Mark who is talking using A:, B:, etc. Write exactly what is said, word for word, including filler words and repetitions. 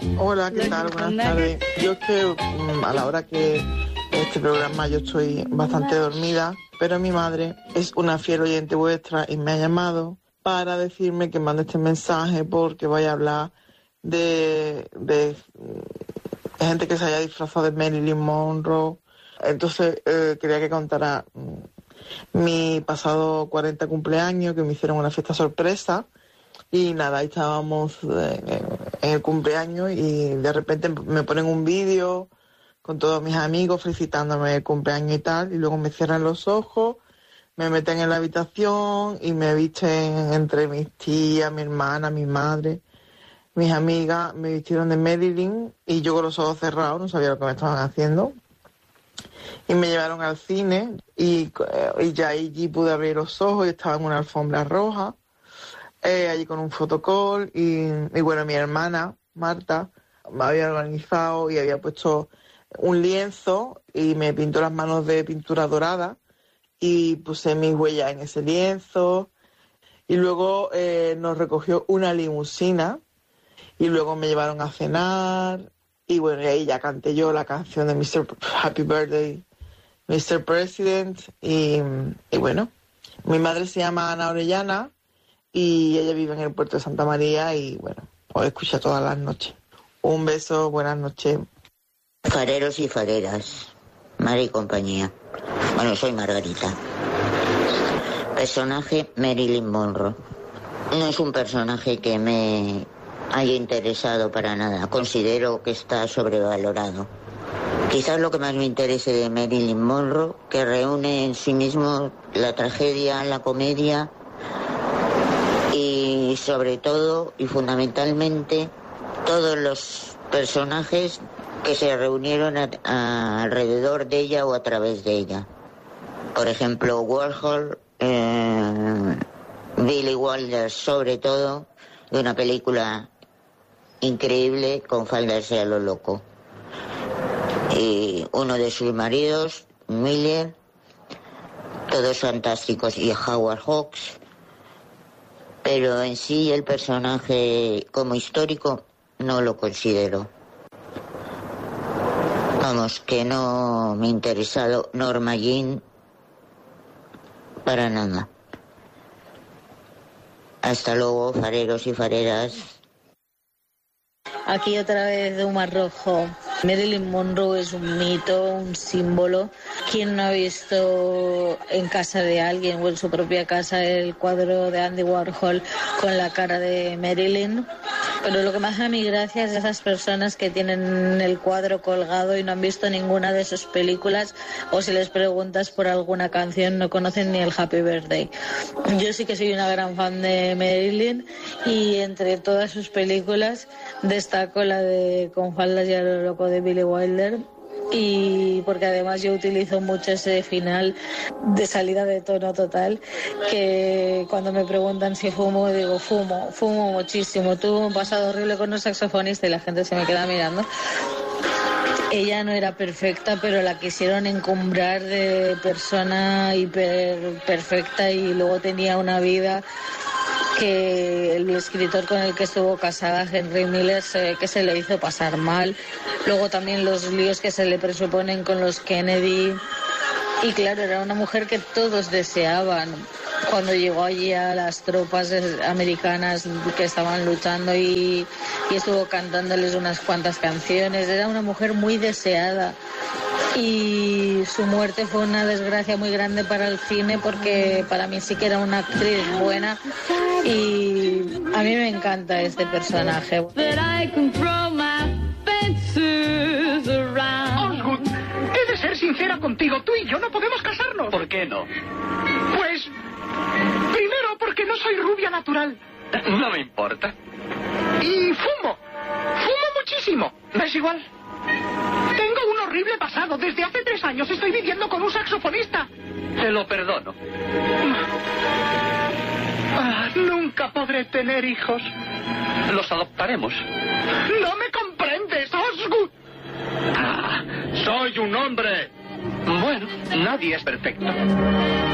A: Hola, ¿qué tal? Buenas tardes. Yo es que um, a la hora que este programa yo estoy bastante dormida, pero mi madre es una fiel oyente vuestra y me ha llamado para decirme que mande este mensaje porque voy a hablar de, de gente que se haya disfrazado de Marilyn Monroe. Entonces eh, quería que contara um, mi pasado cuarenta cumpleaños, que me hicieron una fiesta sorpresa. Y nada, ahí estábamos eh, en el cumpleaños y de repente me ponen un vídeo con todos mis amigos felicitándome el cumpleaños y tal, y luego me cierran los ojos, me meten en la habitación y me visten entre mis tías, mi hermana, mi madre, mis amigas, me vistieron de Marilyn y yo con los ojos cerrados no sabía lo que me estaban haciendo. Y me llevaron al cine y, y ya allí pude abrir los ojos y estaba en una alfombra roja. Eh, allí con un fotocall y, y bueno, mi hermana, Marta, me había organizado y había puesto un lienzo y me pintó las manos de pintura dorada y puse mis huellas en ese lienzo y luego eh, nos recogió una limusina y luego me llevaron a cenar y bueno, y ahí ya canté yo la canción de mister Happy Birthday, mister President y, y bueno, mi madre se llama Ana Orellana y ella vive en el puerto de Santa María y, bueno, os escucha todas las noches. Un beso, buenas noches.
B: Fareros y fareras, Mari y compañía. Bueno, soy Margarita. Personaje Marilyn Monroe. No es un personaje que me haya interesado para nada. Considero que está sobrevalorado. Quizás lo que más me interese de Marilyn Monroe, que reúne en sí mismo la tragedia, la comedia y sobre todo y fundamentalmente todos los personajes que se reunieron a, a, alrededor de ella o a través de ella. Por ejemplo, Warhol, eh, Billy Wilder, sobre todo, de una película increíble con Faldarse a lo loco. Y uno de sus maridos, Miller, todos fantásticos, y Howard Hawks. Pero en sí el personaje como histórico no lo considero. Vamos, que no me ha interesado Norma Jean para nada. Hasta luego, fareros y fareras.
C: Aquí otra vez de Humar Rojo. Marilyn Monroe es un mito, un símbolo. ¿Quién no ha visto en casa de alguien o en su propia casa el cuadro de Andy Warhol con la cara de Marilyn? Pero lo que más a mi gracia es esas personas que tienen el cuadro colgado y no han visto ninguna de sus películas, o si les preguntas por alguna canción no conocen ni el Happy Birthday. Yo sí que soy una gran fan de Marilyn y entre todas sus películas destaco la de Con faldas y a lo loco de Billy Wilder, y porque además yo utilizo mucho ese final de salida de tono total, que cuando me preguntan si fumo, digo fumo, fumo muchísimo. Tuve un pasado horrible con un saxofonista y la gente se me queda mirando. Ella no era perfecta, pero la quisieron encumbrar de persona hiper perfecta y luego tenía una vida que el escritor con el que estuvo casada, Henry Miller, se, que se le hizo pasar mal. Luego también los líos que se le presuponen con los Kennedy. Y claro, era una mujer que todos deseaban. Cuando llegó allí a las tropas americanas que estaban luchando y, y estuvo cantándoles unas cuantas canciones, era una mujer muy deseada. Y su muerte fue una desgracia muy grande para el cine, porque para mí sí que era una actriz buena y a mí me encanta este personaje.
D: Osgood, he de ser sincera contigo, tú y yo no podemos casarnos.
E: ¿Por qué no?
D: Pues, primero porque no soy rubia natural.
E: No me importa.
D: Y fumo, fumo muchísimo, ¿me es igual? Tengo un horrible pasado. Desde hace tres años estoy viviendo con un saxofonista.
E: Te lo perdono.
D: Ah, nunca podré tener hijos.
E: Los adoptaremos.
D: No me comprendes, Osgood.
E: Ah, soy un hombre. Bueno, nadie es perfecto.